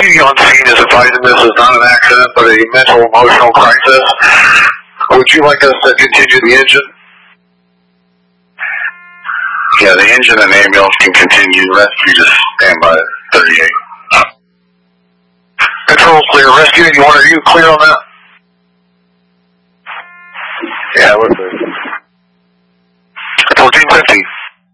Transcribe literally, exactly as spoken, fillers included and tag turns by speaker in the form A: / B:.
A: Rescue on scene is advising this is not an accident, but a mental emotional crisis. Would you like us to continue the engine?
B: Yeah, the engine and ambulance can continue. Rescue just stand by thirty-eight.
A: Control clear. Rescue anyone, are you clear on that?
B: Yeah, we're clear.
A: fourteen fifty.